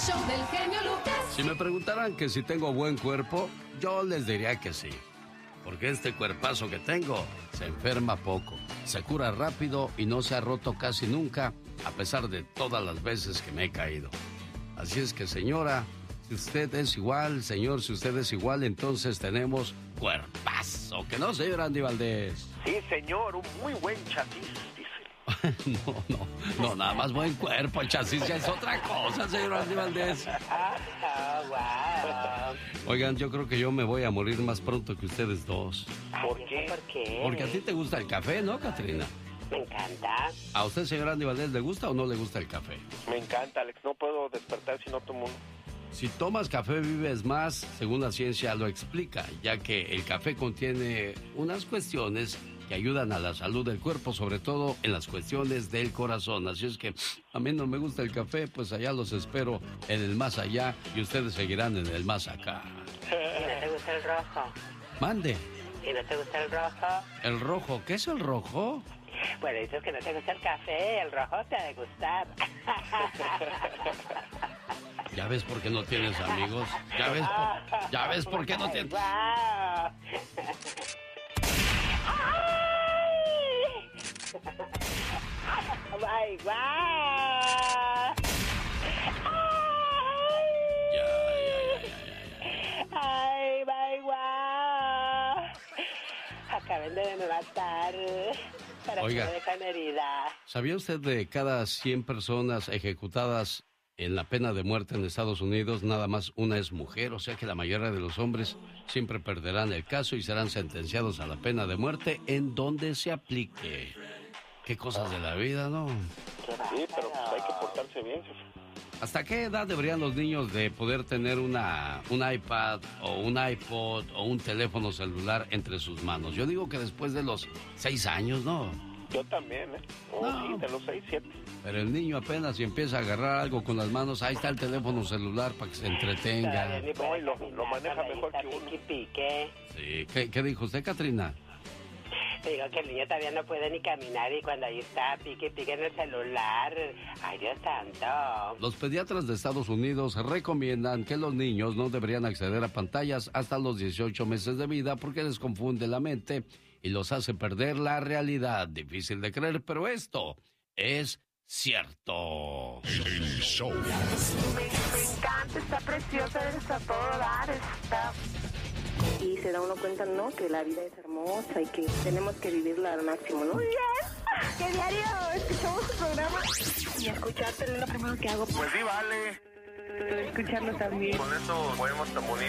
show del genio Lucas. Si me preguntaran que si tengo buen cuerpo, yo les diría que sí. Porque este cuerpazo que tengo se enferma poco, se cura rápido y no se ha roto casi nunca, a pesar de todas las veces que me he caído. Así es que, señora, si usted es igual, señor, si usted es igual, entonces tenemos cuerpazo. ¿Que no, señor Andy Valdés? Sí, señor, un muy buen chasis, dice. No, nada más buen cuerpo, el chasis ya es otra cosa, señor Andy Valdés. Oigan, yo creo que yo me voy a morir más pronto que ustedes dos. ¿Por qué? ¿Por qué? Porque a ti te gusta el café, ¿no, Catrina? Me encanta. ¿A usted, señor Andy Valdés, le gusta o no le gusta el café? Me encanta, Alex. No puedo despertar si no tomo uno. Si tomas café vives más, según la ciencia lo explica, ya que el café contiene unas cuestiones que ayudan a la salud del cuerpo, sobre todo en las cuestiones del corazón. Así es que a mí no me gusta el café, pues allá los espero en el más allá y ustedes seguirán en el más acá. ¿Y no te gusta el rojo? Mande. ¿Y no te gusta el rojo? ¿El rojo? ¿Qué es el rojo? Bueno, dices que no te gusta el café, el rojo te ha de gustar. ¿Ya ves por qué no tienes amigos? ¿Ya ves por qué no tienes...? ¡Guau! ¡Ay, guau! ¡Ay, ay, guau! Acaben de me matar para Oiga, que me dejen herida. ¿Sabía usted de cada 100 personas ejecutadas en la pena de muerte en Estados Unidos, nada más una es mujer? O sea que la mayoría de los hombres siempre perderán el caso y serán sentenciados a la pena de muerte en donde se aplique. Qué cosas de la vida, ¿no? Sí, pero pues hay que portarse bien, jefe. ¿Hasta qué edad deberían los niños de poder tener un iPad o un iPod o un teléfono celular entre sus manos? Yo digo que después de los 6 años, ¿no? Yo también, ¿eh? No. Sí, de los 6, 7. Pero el niño apenas si empieza a agarrar algo con las manos, ahí está el teléfono celular para que se entretenga. No, y lo maneja mejor que uno. Pique. Sí, ¿qué dijo usted, Catrina? Te digo que el niño todavía no puede ni caminar y cuando ahí está pique en el celular. ¡Ay, Dios santo! Los pediatras de Estados Unidos recomiendan que los niños no deberían acceder a pantallas hasta los 18 meses de vida porque les confunde la mente y los hace perder la realidad. Difícil de creer, pero esto es cierto. El show. Me encanta, está preciosa, está todo dar, está... Y se da uno cuenta, ¿no? Que la vida es hermosa y que tenemos que vivirla al máximo, ¿no? Muy bien, que diario escuchamos tu programa y escucharte es lo primero que hago. Pues sí, vale. Escucharlo también. Con eso podemos tan bonito.